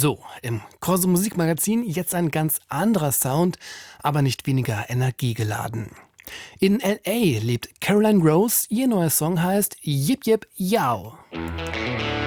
So, im Corso Musikmagazin jetzt ein ganz anderer Sound, aber nicht weniger energiegeladen. In LA lebt Caroline Rose, ihr neuer Song heißt Yip Yip Yow.